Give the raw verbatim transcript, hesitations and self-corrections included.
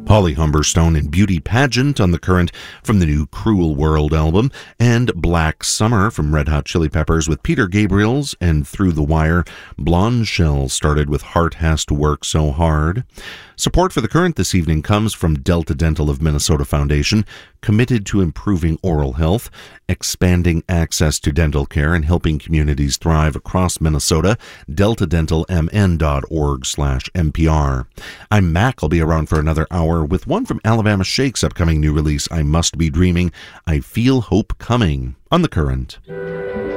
Holly Humberstone and Beauty Pageant on The Current from the new Cruel World album, and Black Summer from Red Hot Chili Peppers with Peter Gabriel's and Through the Wire. Blonde Shell started with Heart Has to Work So Hard. Support for The Current this evening comes from Delta Dental of Minnesota Foundation, committed to improving oral health, expanding access to dental care, and helping communities thrive across Minnesota. delta dental m n dot org slash n p r. I'm Mac. I'll be around for another hour with one from Alabama Shake's upcoming new release, I Must Be Dreaming, I Feel Hope Coming, on The Current.